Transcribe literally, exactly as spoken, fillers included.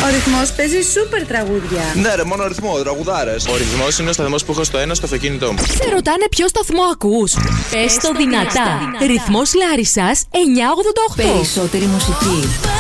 Ο Ρυθμός παίζει σούπερ τραγούδια. Ναι, ρε, μόνο ρυθμό, τραγουδάρες. Ο Ρυθμός είναι ο σταθμός που έχω στο ένα στο αυτοκίνητό μου. Σε ρωτάνε ποιο σταθμό ακούς. Πες το δυνατά. Ρυθμός Λάρισσας εννιακόσια ογδόντα οκτώ. Περισσότερη μουσική.